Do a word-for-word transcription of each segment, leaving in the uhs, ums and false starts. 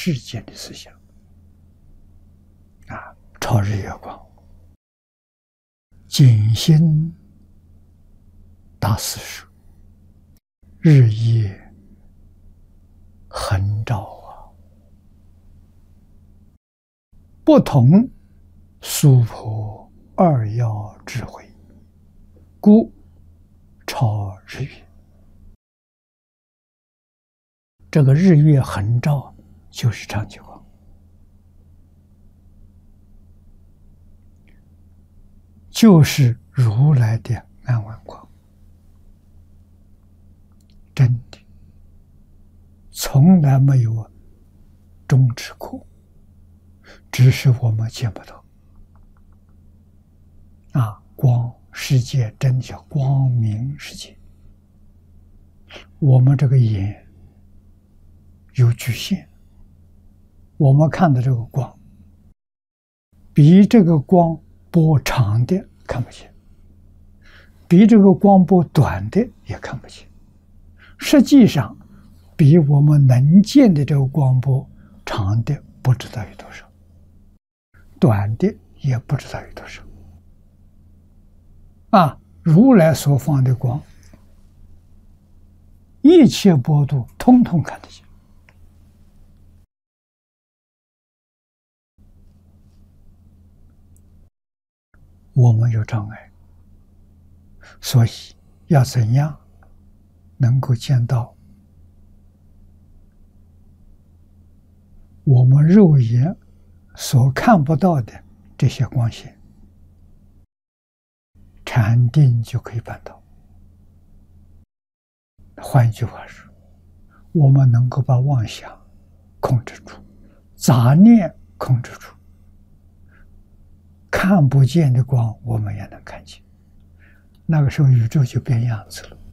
世间的思想啊，超日月光，景心大四书，日夜恒照啊，不同娑婆二要智慧，故超日月。这个日月恒照就是长久光，就是如来的安稳光，真的从来没有终止过，只是我们见不到。啊，光世界真的叫光明世界，我们这个眼有局限，我们看的这个光，比这个光波长的看不见，比这个光波短的也看不见。实际上，比我们能见的这个光波长的不知道有多少，短的也不知道有多少。啊，如来所放的光，一切波度通通看得见。我们有障碍，所以要怎样能够见到我们肉眼所看不到的这些光线，禅定就可以办到。换一句话说，我们能够把妄想控制住，杂念控制住，看不见的光我们也能看见，那个时候宇宙就变样子了，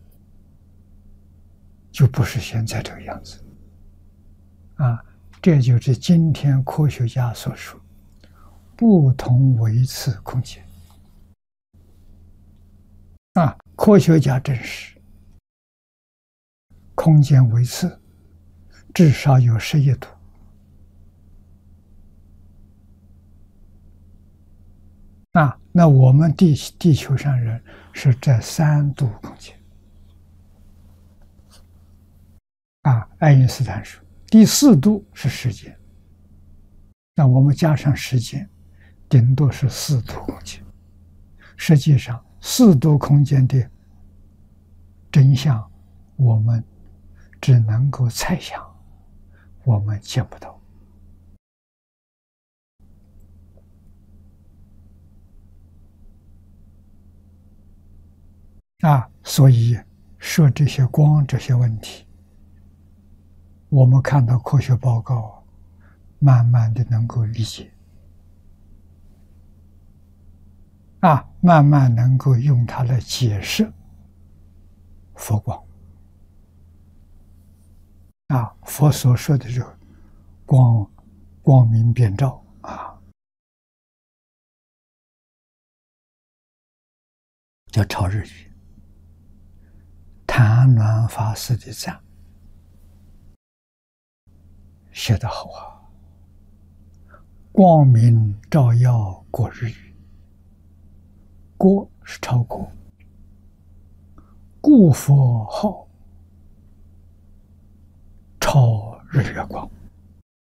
就不是现在这个样子啊！这就是今天科学家所说不同维次空间啊！科学家证实，空间维次至少有十一度啊！那我们地地球上人是在三度空间啊！爱因斯坦说，第四度是时间，那我们加上时间，顶多是四度空间。实际上，四度空间的真相，我们只能够猜想，我们见不到。啊，所以说这些光这些问题，我们看到科学报告，慢慢的能够理解，啊，慢慢能够用它来解释佛光。啊，佛所说的这个光光明遍照啊，叫超日月。谭鸾法师的赞写得好啊，光明照耀过日月，过是超过，故佛号超日月光。